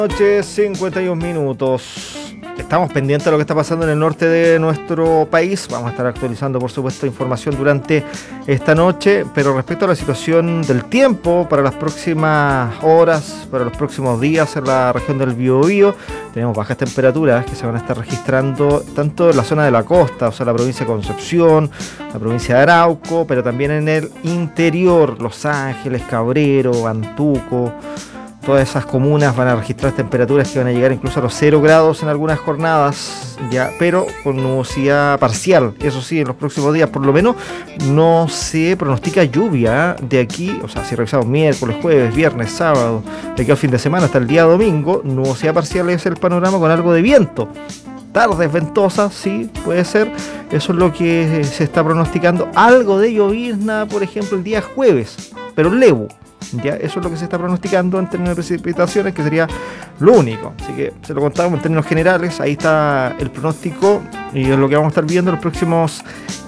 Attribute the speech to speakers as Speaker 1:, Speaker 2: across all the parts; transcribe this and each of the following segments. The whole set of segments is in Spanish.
Speaker 1: Noche, 51 minutos. Estamos pendientes de lo que está pasando en el norte de nuestro país. Vamos a estar actualizando, por supuesto, información durante esta noche. Pero respecto a la situación del tiempo para las próximas horas, para los próximos días en la región del Biobío, tenemos bajas temperaturas que se van a estar registrando tanto en la zona de la costa, o sea, la provincia de Concepción, la provincia de Arauco, pero también en el interior, Los Ángeles, Cabrero, Antuco. Todas esas comunas van a registrar temperaturas que van a llegar incluso a los 0 grados en algunas jornadas, ya, pero con nubosidad parcial. Eso sí, en los próximos días por lo menos no se pronostica lluvia de aquí, o sea, si revisamos miércoles, jueves, viernes, sábado, de aquí al fin de semana hasta el día domingo, nubosidad parcial es el panorama con algo de viento. Tardes ventosas, sí, puede ser. Eso es lo que se está pronosticando. Algo de llovizna, por ejemplo, el día jueves, pero leve. Ya, eso es lo que se está pronosticando en términos de precipitaciones, que sería lo único. Así que se lo contamos en términos generales. Ahí está el pronóstico y es lo que vamos a estar viendo los próximos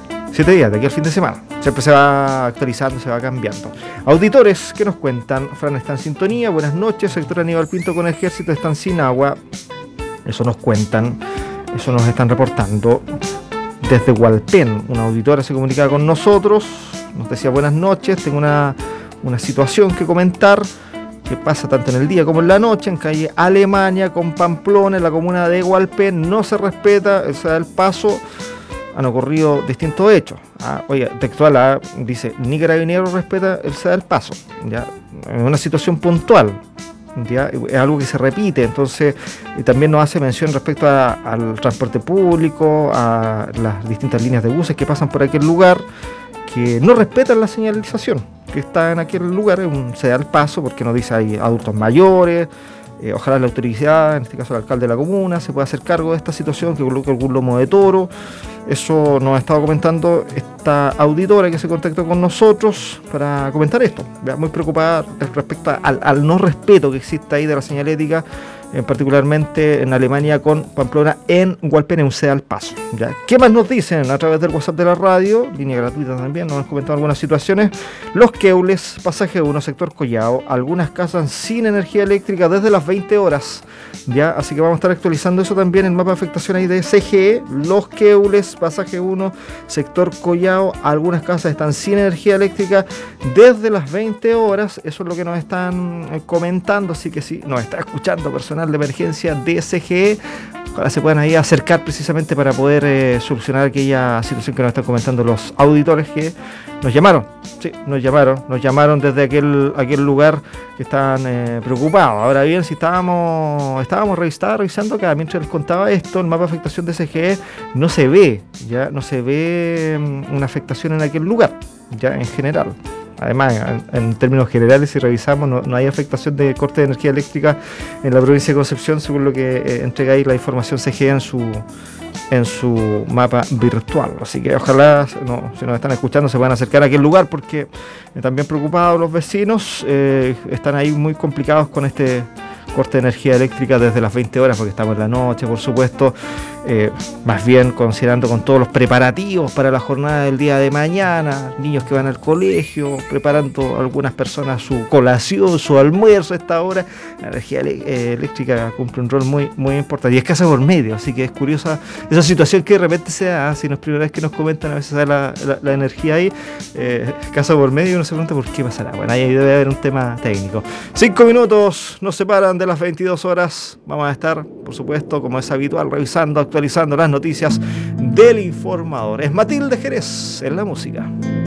Speaker 1: 7 días, de aquí al fin de semana. Siempre se va actualizando, se va cambiando. Auditores, ¿qué nos cuentan? Fran está en sintonía, buenas noches. Sector Aníbal Pinto con Ejército están sin agua. Eso nos cuentan, eso nos están reportando desde Hualpén. Una auditora se comunicaba con nosotros, nos decía buenas noches, tengo una situación que comentar que pasa tanto en el día como en la noche en calle Alemania con Pamplona, en la comuna de Hualpén. No se respeta, o sea, el paso. Han ocurrido distintos hechos. Oye, textual, dice, ni carabinero respeta el ceda del paso. Ya, es una situación puntual. Ya, es algo que se repite, entonces también nos hace mención respecto al transporte público, a las distintas líneas de buses que pasan por aquel lugar, que no respetan la señalización que está en aquel lugar. Se da el paso porque nos dice hay adultos mayores. Ojalá la autoridad, en este caso el alcalde de la comuna, se pueda hacer cargo de esta situación, que coloque algún lomo de toro. Eso nos ha estado comentando esta auditora que se contactó con nosotros para comentar esto. Muy preocupada respecto al no respeto que existe ahí de la señalética, particularmente en Alemania con Pamplona, en Hualpén, en Ceda al Paso. ¿Ya? ¿Qué más nos dicen a través del WhatsApp de la radio? Línea gratuita también, nos han comentado algunas situaciones. Los Queules, pasaje 1, sector Collao, algunas casas sin energía eléctrica desde las 20 horas. ¿Ya? Así que vamos a estar actualizando eso también, el mapa de afectación ahí de CGE. Los Queules, pasaje 1, sector Collao, algunas casas están sin energía eléctrica desde las 20 horas. Eso es lo que nos están comentando, así que sí, nos está escuchando personal de emergencia de CGE. Ojalá se puedan ahí acercar precisamente para poder solucionar aquella situación que nos están comentando los auditores que nos llamaron. Sí, nos llamaron desde aquel lugar que estaban preocupados. Ahora bien, si estábamos revisando acá, mientras les contaba esto, el mapa de afectación de CGE no se ve una afectación en aquel lugar, ya en general. Además, en términos generales, si revisamos, no hay afectación de corte de energía eléctrica en la provincia de Concepción, según lo que entrega ahí la información CGE en su mapa virtual. Así que ojalá, si nos están escuchando, se puedan acercar a aquel lugar, porque también preocupados los vecinos, están ahí muy complicados con este corte de energía eléctrica desde las 20 horas, porque estamos en la noche, por supuesto, más bien considerando con todos los preparativos para la jornada del día de mañana, niños que van al colegio, preparando algunas personas su colación, su almuerzo a esta hora. La energía eléctrica cumple un rol muy, muy importante y es escasa por medio, así que es curiosa esa situación que de repente se da, si no es primera vez que nos comentan, a veces da la energía ahí, escasa por medio, y uno se pregunta por qué pasará. Bueno, ahí debe haber un tema técnico. 5 minutos nos separan de las 22 horas. Vamos a estar, por supuesto, como es habitual, actualizando las noticias del informador. Es Matilde Jerez en la música.